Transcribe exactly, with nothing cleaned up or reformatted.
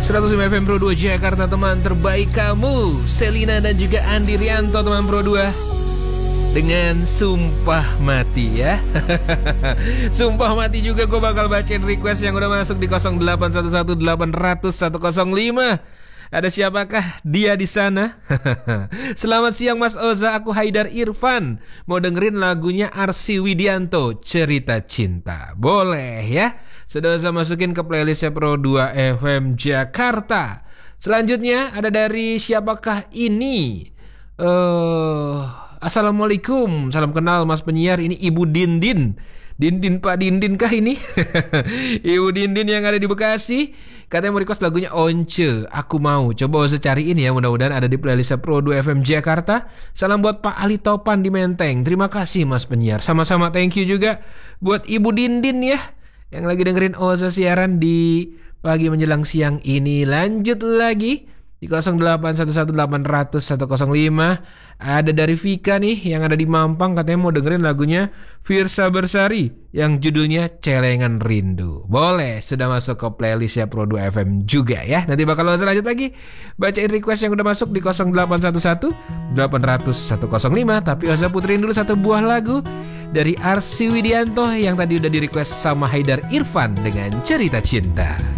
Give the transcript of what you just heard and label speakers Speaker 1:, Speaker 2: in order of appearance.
Speaker 1: seratus lima F M Pro dua Jakarta, teman terbaik kamu, Selina dan juga Andi Rianto, teman Pro dua. Dengan Sumpah Mati ya. Sumpah Mati juga gue bakal bacain request yang udah masuk di nol delapan satu satu delapan nol nol satu nol lima. Ada siapakah dia di sana? Selamat siang Mas Oza, aku Haidar Irfan. Mau dengerin lagunya Arsy Widianto, Cerita Cinta. Boleh ya? Sudah saya masukin ke playlistnya Pro dua F M Jakarta. Selanjutnya ada dari siapakah ini? Eh... Uh, Assalamualaikum, salam kenal Mas penyiar, ini Ibu Dindin. Dindin Pak Dindin kah ini? Ibu Dindin yang ada di Bekasi. Katanya mau request lagunya Once, Aku Mau. Coba usah cariin ya, mudah-mudahan ada di playlist Pro dua F M Jakarta. Salam buat Pak Ali Topan di Menteng. Terima kasih Mas penyiar. Sama-sama thank you juga buat Ibu Dindin ya, yang lagi dengerin Oza siaran di pagi menjelang siang ini. Lanjut lagi di nol delapan satu satu delapan nol nol satu nol lima. Ada dari Vika nih yang ada di Mampang, katanya mau dengerin lagunya Firsa Bersari yang judulnya Celengan Rindu. Boleh, sudah masuk ke playlist ya Pro dua F M juga ya. Nanti bakal langsung lanjut lagi bacain request yang udah masuk di nol delapan satu satu delapan nol nol satu nol lima. Tapi Oza puterin dulu satu buah lagu dari Arsy Widianto yang tadi udah di request sama Haidar Irfan dengan Cerita Cinta.